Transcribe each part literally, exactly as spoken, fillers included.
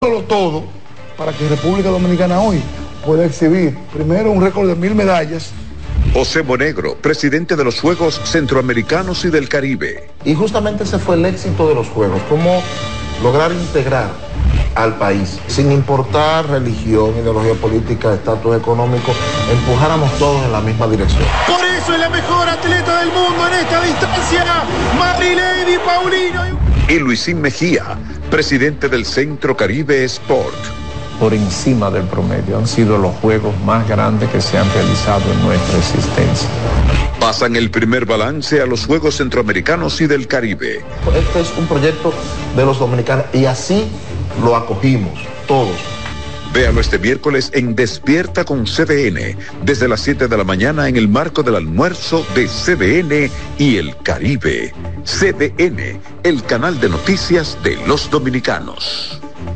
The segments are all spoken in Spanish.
todo para que República Dominicana hoy pueda exhibir primero un récord de mil medallas. José Monegro, presidente de los Juegos Centroamericanos y del Caribe. Y justamente ese fue el éxito de los Juegos, cómo lograr integrar al país, sin importar religión, ideología política, estatus económico, empujáramos todos en la misma dirección. Por eso es la mejor atleta del mundo en esta distancia, Marilady Paulino. Y Luisín Mejía, presidente del Centro Caribe Sport. Por encima del promedio, han sido los juegos más grandes que se han realizado en nuestra existencia. Pasan el primer balance a los Juegos Centroamericanos y del Caribe. Este es un proyecto de los dominicanos y así lo acogimos todos. Véalo este miércoles en Despierta con C D N, desde las siete de la mañana en el marco del almuerzo de C D N y el Caribe. C D N, el canal de noticias de los dominicanos.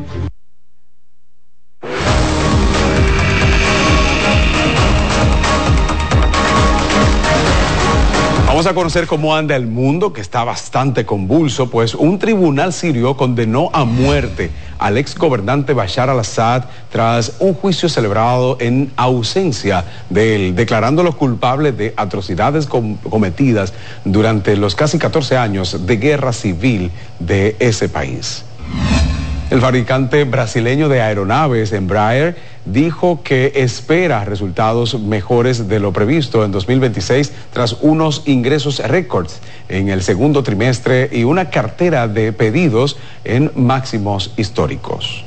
Vamos a conocer cómo anda el mundo, que está bastante convulso, pues un tribunal sirio condenó a muerte al exgobernante Bashar al-Assad tras un juicio celebrado en ausencia de él, declarándolo culpable de atrocidades com cometidas durante los casi catorce años de guerra civil de ese país. El fabricante brasileño de aeronaves, Embraer, dijo que espera resultados mejores de lo previsto en dos mil veintiséis tras unos ingresos récords en el segundo trimestre y una cartera de pedidos en máximos históricos.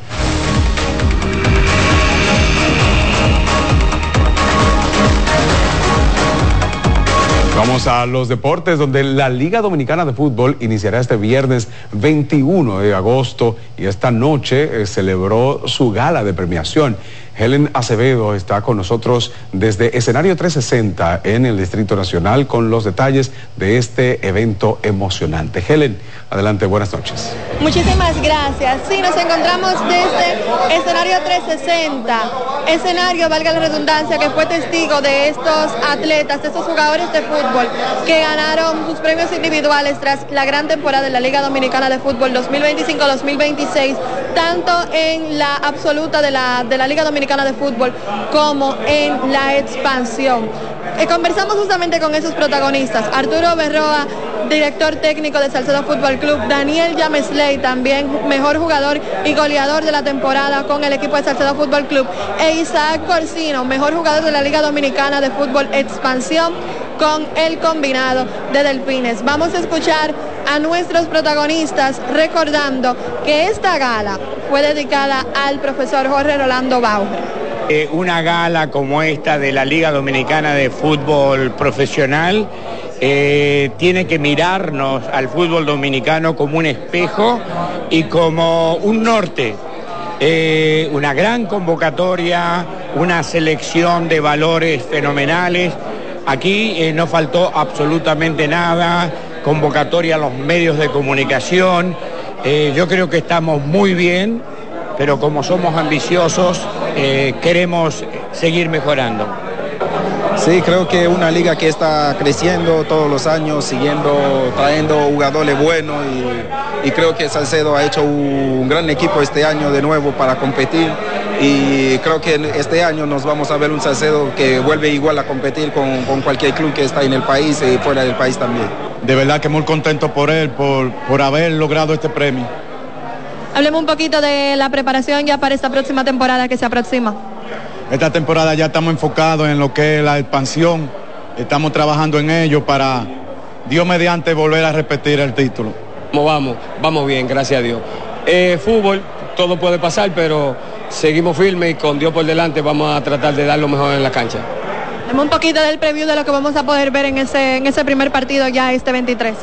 Vamos a los deportes, donde la Liga Dominicana de Fútbol iniciará este viernes veintiuno de agosto y esta noche eh, celebró su gala de premiación. Helen Acevedo está con nosotros desde Escenario trescientos sesenta en el Distrito Nacional con los detalles de este evento emocionante. Helen, adelante, buenas noches. Muchísimas gracias. Sí, nos encontramos desde Escenario trescientos sesenta, escenario, valga la redundancia, que fue testigo de estos atletas, de estos jugadores de fútbol que ganaron sus premios individuales tras la gran temporada de la Liga Dominicana de Fútbol dos mil veinticinco dos mil veintiséis, tanto en la absoluta de la, de la Liga Dominicana de Fútbol como en la expansión. Eh, conversamos justamente con esos protagonistas: Arturo Berroa, director técnico de Salcedo Fútbol Club; Daniel Yamesley, también mejor jugador y goleador de la temporada con el equipo de Salcedo Fútbol Club; e Isaac Corsino, mejor jugador de la Liga Dominicana de Fútbol Expansión con el combinado de Delfines. Vamos a escuchar a nuestros protagonistas recordando que esta gala fue dedicada al profesor Jorge Rolando Bauer. Eh, una gala como esta de la Liga Dominicana de Fútbol Profesional eh, tiene que mirarnos al fútbol dominicano como un espejo y como un norte. Eh, una gran convocatoria, una selección de valores fenomenales. Aquí eh, no faltó absolutamente nada, convocatoria a los medios de comunicación. Eh, yo creo que estamos muy bien, pero como somos ambiciosos, eh, queremos seguir mejorando. Sí, creo que una liga que está creciendo todos los años, siguiendo, trayendo jugadores buenos y, y creo que Salcedo ha hecho un gran equipo este año de nuevo para competir y creo que este año nos vamos a ver un Salcedo que vuelve igual a competir con, con cualquier club que está en el país y fuera del país también. De verdad que muy contento por él, por, por haber logrado este premio. Hablemos un poquito de la preparación ya para esta próxima temporada que se aproxima. Esta temporada ya estamos enfocados en lo que es la expansión, estamos trabajando en ello para, Dios mediante, volver a repetir el título. ¿Cómo vamos? Vamos bien, gracias a Dios. Eh, fútbol, todo puede pasar, pero seguimos firmes y con Dios por delante vamos a tratar de dar lo mejor en la cancha. Dame un poquito del preview de lo que vamos a poder ver en ese, en ese primer partido ya este veintitrés.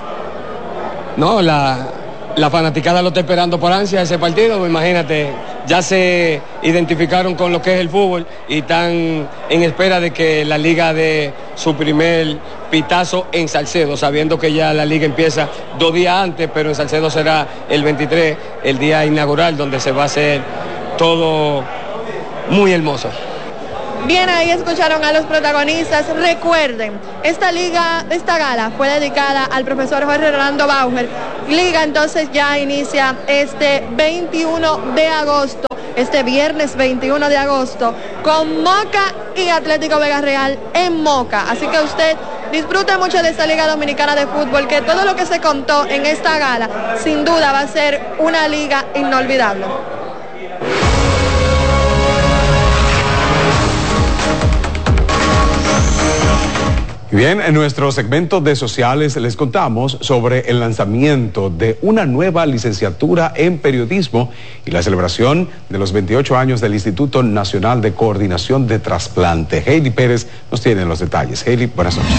No, la... La fanaticada lo está esperando por ansia ese partido, imagínate, ya se identificaron con lo que es el fútbol y están en espera de que la liga dé su primer pitazo en Salcedo, sabiendo que ya la liga empieza dos días antes, pero en Salcedo será el veintitrés, el día inaugural, donde se va a hacer todo muy hermoso. Bien, ahí escucharon a los protagonistas. Recuerden, esta liga, esta gala fue dedicada al profesor Jorge Rolando Bauer liga entonces ya inicia este veintiuno de agosto, este viernes veintiuno de agosto, con Moca y Atlético Vega Real en Moca. Así que usted disfrute mucho de esta Liga Dominicana de Fútbol, que todo lo que se contó en esta gala, sin duda va a ser una liga inolvidable. Bien, en nuestro segmento de sociales les contamos sobre el lanzamiento de una nueva licenciatura en periodismo y la celebración de los veintiocho años del Instituto Nacional de Coordinación de Trasplante. Heidi Pérez nos tiene los detalles. Heidi, buenas noches.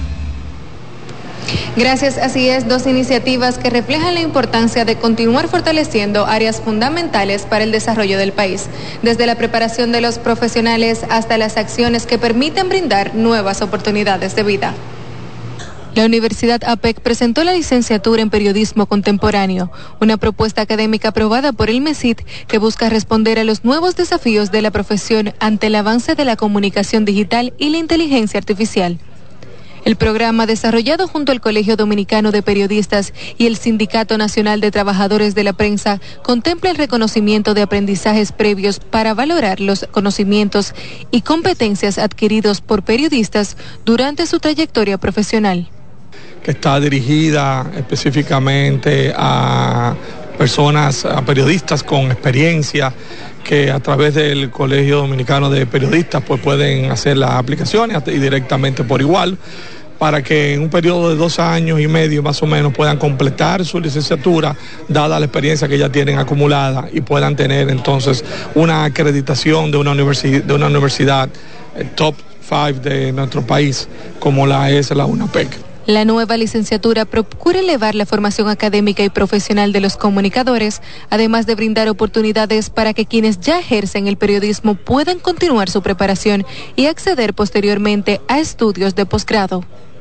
Gracias, así es, dos iniciativas que reflejan la importancia de continuar fortaleciendo áreas fundamentales para el desarrollo del país, desde la preparación de los profesionales hasta las acciones que permiten brindar nuevas oportunidades de vida. La Universidad A P E C presentó la licenciatura en Periodismo Contemporáneo, una propuesta académica aprobada por el MESIT que busca responder a los nuevos desafíos de la profesión ante el avance de la comunicación digital y la inteligencia artificial. El programa, desarrollado junto al Colegio Dominicano de Periodistas y el Sindicato Nacional de Trabajadores de la Prensa, contempla el reconocimiento de aprendizajes previos para valorar los conocimientos y competencias adquiridos por periodistas durante su trayectoria profesional. Que está dirigida específicamente a personas, a periodistas con experiencia, que a través del Colegio Dominicano de Periodistas pues pueden hacer las aplicaciones y directamente por igual, para que en un periodo de dos años y medio más o menos puedan completar su licenciatura, dada la experiencia que ya tienen acumulada, y puedan tener entonces una acreditación de una universidad, de una universidad eh, top cinco de nuestro país, como la es la UNAPEC. La nueva licenciatura procura elevar la formación académica y profesional de los comunicadores, además de brindar oportunidades para que quienes ya ejercen el periodismo puedan continuar su preparación y acceder posteriormente a estudios de posgrado.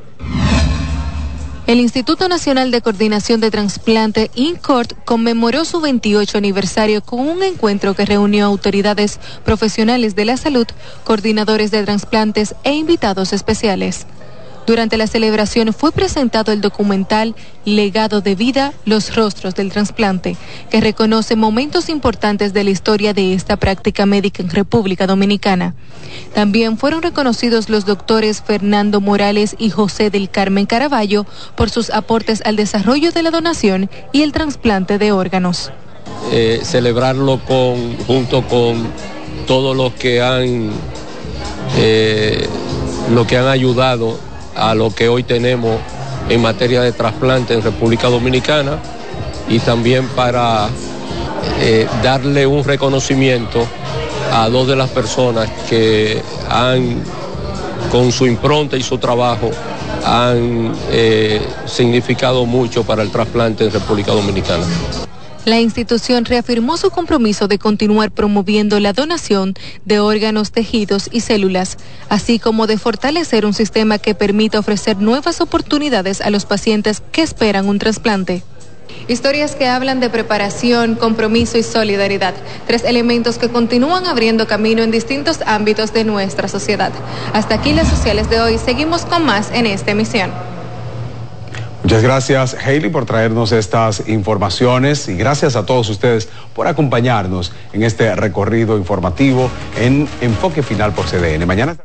El Instituto Nacional de Coordinación de Trasplante, INCORT, conmemoró su veintiocho aniversario con un encuentro que reunió autoridades profesionales de la salud, coordinadores de trasplantes e invitados especiales. Durante la celebración fue presentado el documental Legado de Vida, los rostros del trasplante, que reconoce momentos importantes de la historia de esta práctica médica en República Dominicana. También fueron reconocidos los doctores Fernando Morales y José del Carmen Caraballo por sus aportes al desarrollo de la donación y el trasplante de órganos. Eh, celebrarlo con, junto con todos los que han, eh, lo que han ayudado a lo que hoy tenemos en materia de trasplante en República Dominicana, y también para eh, darle un reconocimiento a dos de las personas que han, con su impronta y su trabajo, han eh, significado mucho para el trasplante en República Dominicana. La institución reafirmó su compromiso de continuar promoviendo la donación de órganos, tejidos y células, así como de fortalecer un sistema que permita ofrecer nuevas oportunidades a los pacientes que esperan un trasplante. Historias que hablan de preparación, compromiso y solidaridad, tres elementos que continúan abriendo camino en distintos ámbitos de nuestra sociedad. Hasta aquí las sociales de hoy, seguimos con más en esta emisión. Muchas gracias, Hailey, por traernos estas informaciones, y gracias a todos ustedes por acompañarnos en este recorrido informativo en Enfoque Final por C D N. Mañana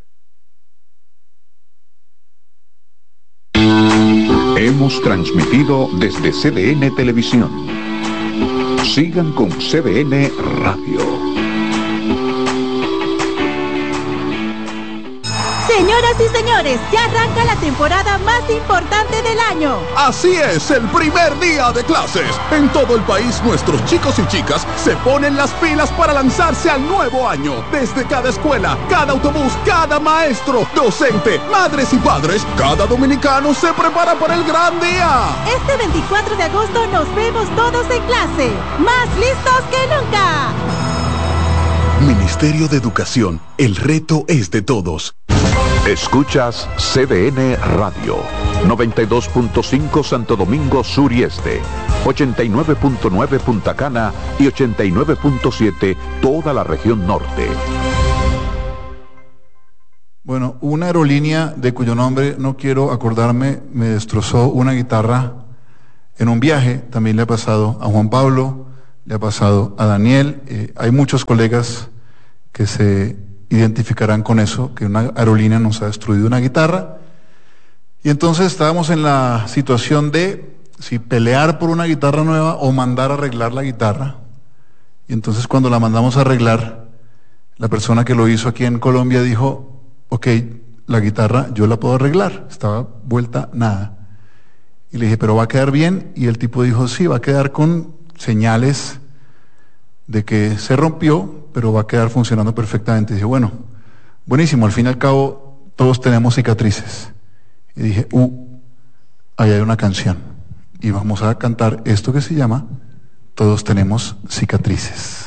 hemos transmitido desde C D N Televisión. Sigan con C D N Radio. Señoras y señores, ya arranca la temporada más importante del año. Así es, el primer día de clases. En todo el país, nuestros chicos y chicas se ponen las pilas para lanzarse al nuevo año. Desde cada escuela, cada autobús, cada maestro, docente, madres y padres, cada dominicano se prepara para el gran día. Este veinticuatro de agosto nos vemos todos en clase, más listos que nunca. Ministerio de Educación, el reto es de todos. Escuchas C D N Radio, noventa y dos punto cinco Santo Domingo Sur y Este, ochenta y nueve punto nueve Punta Cana y ochenta y nueve punto siete toda la región norte. Bueno, una aerolínea de cuyo nombre no quiero acordarme me destrozó una guitarra en un viaje, también le ha pasado a Juan Pablo, le ha pasado a Daniel, eh, hay muchos colegas que se identificarán con eso, que una aerolínea nos ha destruido una guitarra, y entonces estábamos en la situación de si pelear por una guitarra nueva o mandar a arreglar la guitarra, y entonces cuando la mandamos a arreglar, la persona que lo hizo aquí en Colombia dijo, ok, la guitarra yo la puedo arreglar, estaba vuelta nada. Y le dije, pero va a quedar bien, y el tipo dijo, sí, va a quedar con señales de que se rompió, pero va a quedar funcionando perfectamente. Y dije, bueno, buenísimo, al fin y al cabo todos tenemos cicatrices. Y dije, uh, ahí hay una canción, y vamos a cantar esto que se llama Todos tenemos cicatrices.